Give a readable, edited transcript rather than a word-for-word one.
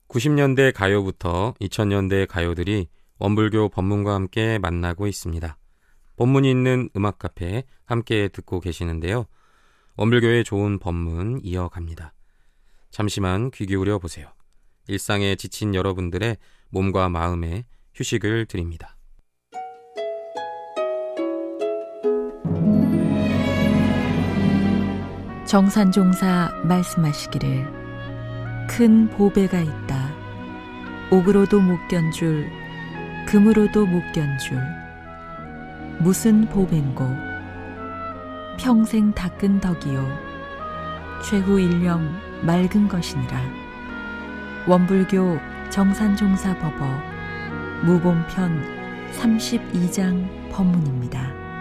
90년대 가요부터 2000년대 가요들이 원불교 법문과 함께 만나고 있습니다. 법문이 있는 음악 카페 함께 듣고 계시는데요. 원불교의 좋은 법문 이어갑니다. 잠시만 귀 기울여 보세요. 일상에 지친 여러분들의 몸과 마음에 휴식을 드립니다. 정산종사 말씀하시기를 큰 보배가 있다. 옥으로도 못 견줄, 금으로도 못 견줄. 무슨 보배인고? 평생 닦은 덕이요. 최후 일념 맑은 것이니라. 원불교 정산종사 법어 무본편 32장 법문입니다.